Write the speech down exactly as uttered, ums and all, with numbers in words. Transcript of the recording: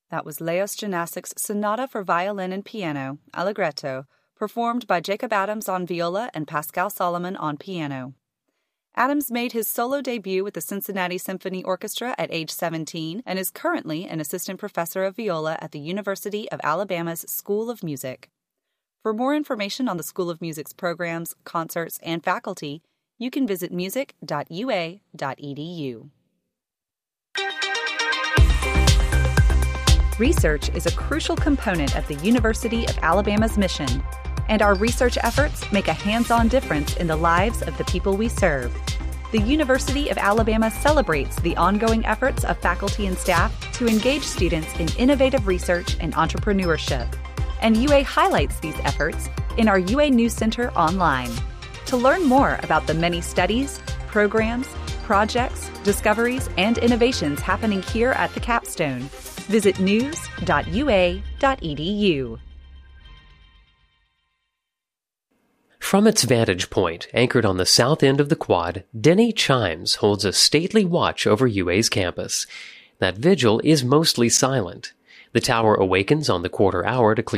That was Leos Gymnastics' Sonata for Violin and Piano, Allegretto, performed by Jacob Adams on viola and Pascal Solomon on piano. Adams made his solo debut with the Cincinnati Symphony Orchestra at age seventeen and is currently an assistant professor of viola at the University of Alabama's School of Music. For more information on the School of Music's programs, concerts, and faculty, you can visit music dot u a dot e d u. Research is a crucial component of the University of Alabama's mission, and our research efforts make a hands-on difference in the lives of the people we serve. The University of Alabama celebrates the ongoing efforts of faculty and staff to engage students in innovative research and entrepreneurship, and U A highlights these efforts in our U A News Center online. To learn more about the many studies, programs, projects, discoveries, and innovations happening here at the Capstone, visit news dot u a dot e d u. From its vantage point, anchored on the south end of the quad, Denny Chimes holds a stately watch over U A's campus. That vigil is mostly silent. The tower awakens on the quarter hour to clear